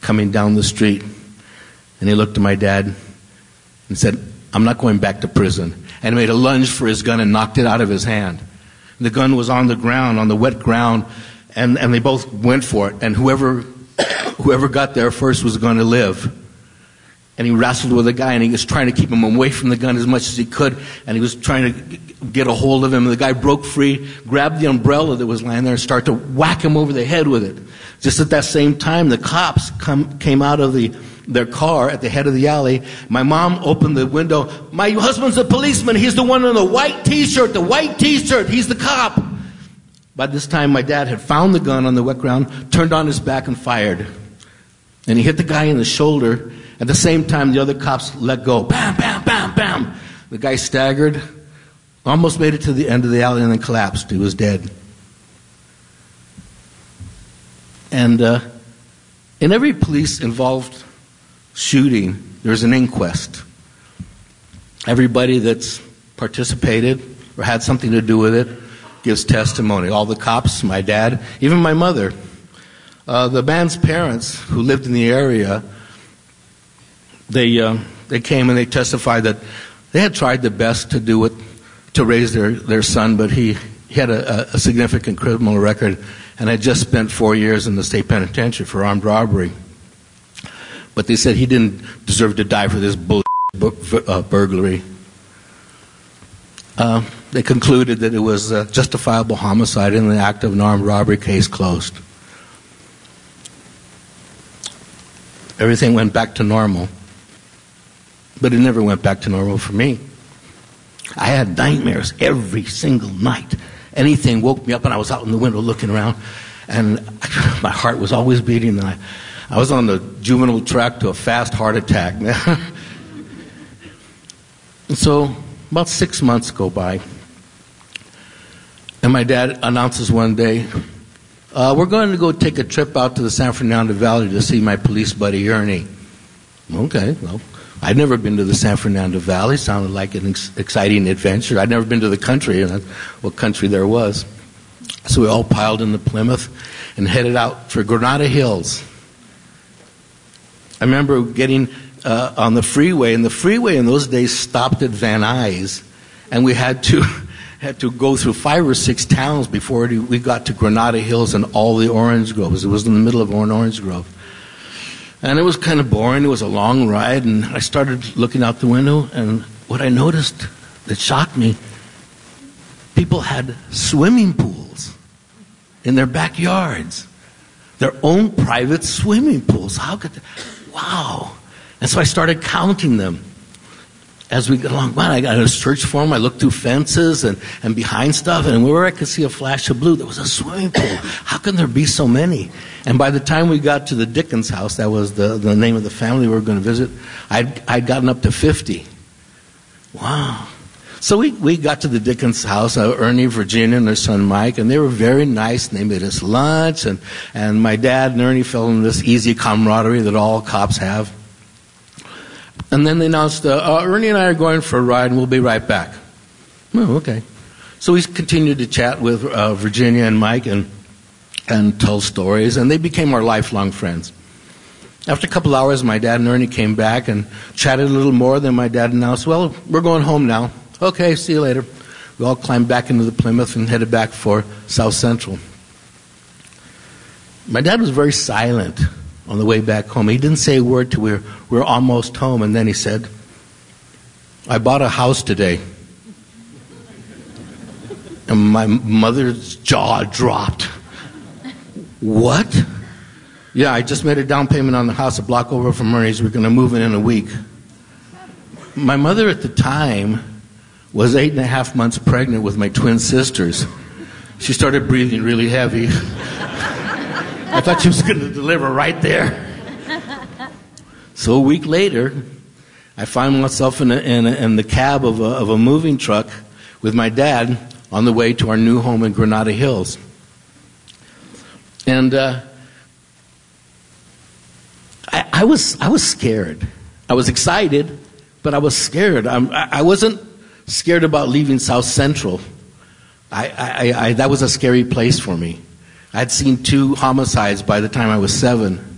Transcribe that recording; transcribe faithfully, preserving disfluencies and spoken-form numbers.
coming down the street. And he looked at my dad and said, "I'm not going back to prison." And he made a lunge for his gun and knocked it out of his hand. The gun was on the ground, on the wet ground, and, and they both went for it. And whoever whoever got there first was going to live. And he wrestled with the guy, and he was trying to keep him away from the gun as much as he could. And he was trying to get a hold of him. And the guy broke free, grabbed the umbrella that was lying there, and started to whack him over the head with it. Just at that same time, the cops come, came out of the, their car at the head of the alley. My mom opened the window. "My husband's a policeman. He's the one in the white T-shirt, the white T-shirt. He's the cop." By this time, my dad had found the gun on the wet ground, turned on his back, and fired. And he hit the guy in the shoulder. At the same time, the other cops let go. Bam, bam, bam, bam. The guy staggered, almost made it to the end of the alley, and then collapsed. He was dead. And uh, in every police-involved shooting, there's an inquest. Everybody that's participated or had something to do with it gives testimony. All the cops, my dad, even my mother. Uh, the man's parents, who lived in the area, They uh, they came and they testified that they had tried their best to do it, to raise their, their son, but he, he had a, a significant criminal record and had just spent four years in the state penitentiary for armed robbery. But they said he didn't deserve to die for this bullshit uh, burglary. Uh, they concluded that it was a justifiable homicide in the act of an armed robbery. Case closed. Everything went back to normal. But it never went back to normal for me. I had nightmares every single night. Anything woke me up, and I was out in the window looking around, and my heart was always beating. And I, I was on the juvenile track to a fast heart attack. And so about six months go by, and my dad announces one day, uh, "We're going to go take a trip out to the San Fernando Valley to see my police buddy Ernie." Okay, well, I'd never been to the San Fernando Valley. Sounded like an ex- exciting adventure. I'd never been to the country, and what country there was. So we all piled into Plymouth and headed out for Granada Hills. I remember getting uh, on the freeway, and the freeway in those days stopped at Van Nuys, and we had to had to go through five or six towns before we got to Granada Hills and all the orange groves. It was in the middle of an orange grove. And it was kind of boring. It was a long ride, and I started looking out the window, and what I noticed that shocked me, people had swimming pools in their backyards, their own private swimming pools. How could they? Wow. And so I started counting them as we got along. Man, I got a search for them. I looked through fences and, and behind stuff, and wherever I could see a flash of blue, there was a swimming pool. How can there be so many? And by the time we got to the Dickens house, that was the, the name of the family we were going to visit, I'd, I'd gotten up to fifty. Wow. So we, we got to the Dickens house, uh, Ernie, Virginia, and their son Mike, and they were very nice, and they made us lunch, and, and my dad and Ernie fell in this easy camaraderie that all cops have. And then they announced, uh, uh, Ernie and I are going for a ride, and we'll be right back. Oh, okay. So we continued to chat with uh, Virginia and Mike and and tell stories, and they became our lifelong friends. After a couple hours, my dad and Ernie came back and chatted a little more. Then my dad announced, "Well, we're going home now." "Okay, see you later." We all climbed back into the Plymouth and headed back for South Central. My dad was very silent on the way back home. He didn't say a word till we were, we were almost home, and then he said, "I bought a house today." And my mother's jaw dropped. "What?" "Yeah, I just made a down payment on the house a block over from Ernie's. We're going to move in in a week." My mother at the time was eight and a half months pregnant with my twin sisters. She started breathing really heavy. I thought she was going to deliver right there. So a week later, I find myself in, a, in, a, in the cab of a, of a moving truck with my dad on the way to our new home in Granada Hills. And uh, I, I was I was scared. I was excited, but I was scared. I'm, I wasn't scared about leaving South Central. I, I, I that was a scary place for me. I'd seen two homicides by the time I was seven.